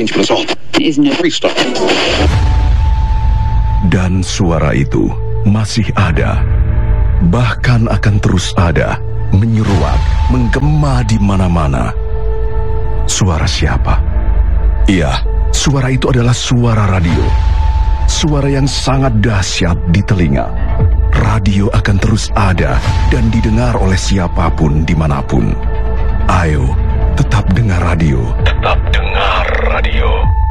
Dan suara itu masih ada, bahkan akan terus ada, menyeruak, menggema di mana-mana. Suara siapa? Iya, suara itu adalah suara radio. Suara yang sangat dahsyat di telinga. Radio akan terus ada dan didengar oleh siapapun dimanapun. Ayo, tetap dengar radio. Tetap dengar radio.